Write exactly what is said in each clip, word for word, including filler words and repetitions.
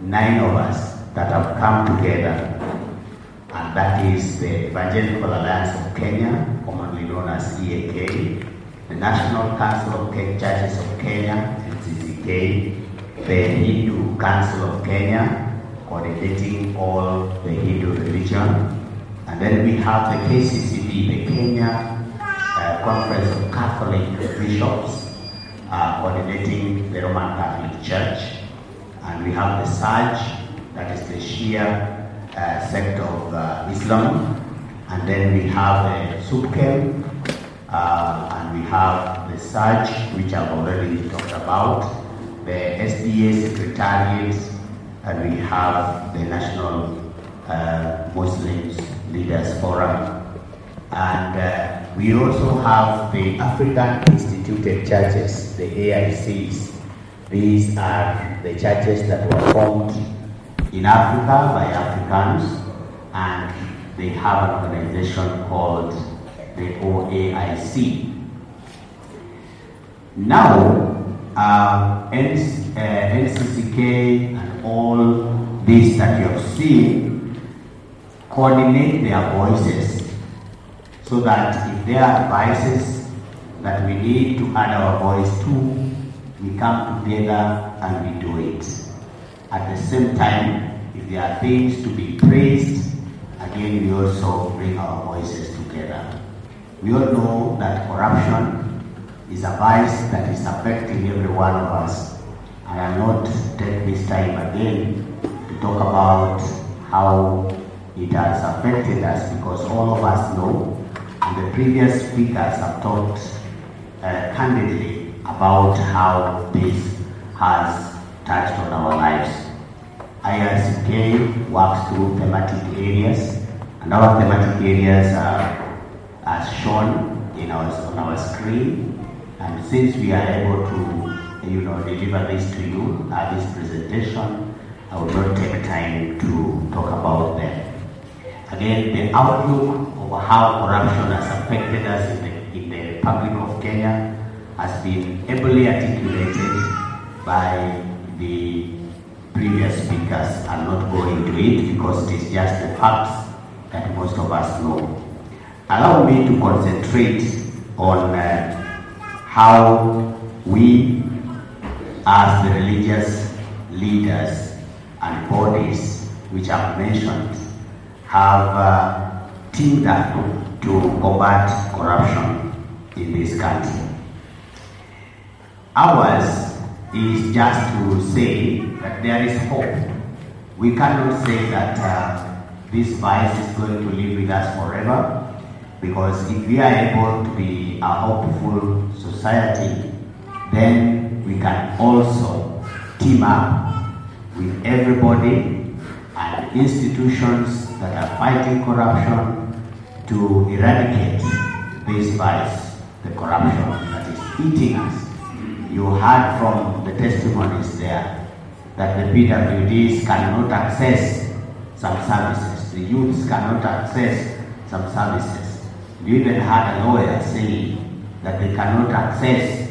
nine of us that have come together, and that is the Evangelical Alliance of Kenya, commonly known as E A K, the National Council of Churches of Kenya, N C C K, the Hindu Council of Kenya, coordinating all the Hindu religion, and then we have the K C C B, the Kenya uh, Conference of Catholic Bishops, uh, coordinating the Roman Catholic Church, and we have the S A J, that is the Shia uh, sect of uh, Islam, and then we have the SUPKEM, uh, and we have the S A J, which I've already talked about, the S D A Secretariat, and we have the National uh, Muslims Leaders Forum. And uh, we also have the African Instituted Churches, the A I Cs. These are the churches that were formed in Africa by Africans, and they have an organization called the O A I C. Now, uh, N C C K and all these that you have seen coordinate their voices, so that if there are advices that we need to add our voice to, we come together and we do it. At the same time, if there are things to be praised, again we also bring our voices together. We all know that corruption is a vice that is affecting every one of us, and I'll not take this time again to talk about how it has affected us, because all of us know, and the previous speakers have talked uh, candidly about how this has touched on our lives. I R C K works through thematic areas, and our thematic areas are as shown in our, on our screen. And since we are able to, you know, deliver this to you, uh, this presentation, I will not take time to talk about them. Again, the outlook of how corruption has affected us in the, in the Republic of Kenya has been ably articulated by the previous speakers. I'm not going to it because it is just the facts that most of us know. Allow me to concentrate on uh, how we, as the religious leaders and bodies which I've mentioned, have uh, teamed up to combat corruption in this country. Ours is just to say that there is hope. We cannot say that uh, this vice is going to live with us forever, because if we are able to be a hopeful society, then we can also team up with everybody and institutions that are fighting corruption to eradicate this vice, the corruption that is eating us. You heard from the testimonies there that the P W Ds cannot access some services, the youths cannot access some services. You even had a lawyer saying that they cannot access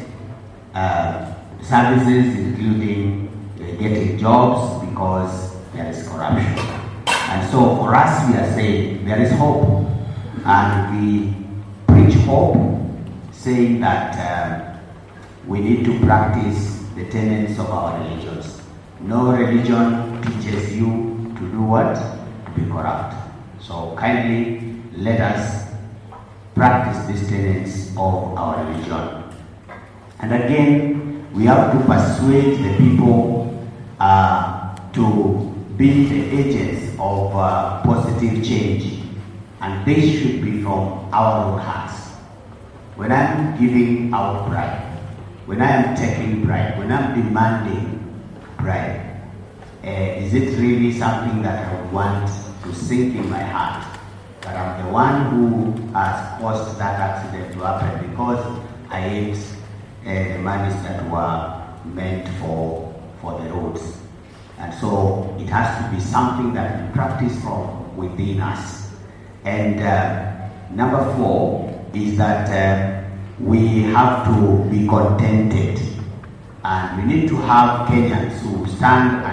uh, services, including uh, getting jobs, because there is corruption. And so for us, we are saying there is hope, and we preach hope, saying that uh, we need to practice the tenets of our religions. No religion teaches you to do what? To be corrupt. So kindly let us practice these tenets of our religion. And again, we have to persuade the people uh, to be the agents of uh, positive change, and this should be from our own hearts. When I'm giving out bribe, when I am taking bribe, when I'm demanding bribe, uh, is it really something that I would want to sink in my heart, that I'm the one who has caused that accident to happen because I ate uh, the monies that were meant for, for the roads? And so it has to be something that we practice from within us. And uh, number four is that uh, we have to be contented, and we need to have Kenyans who stand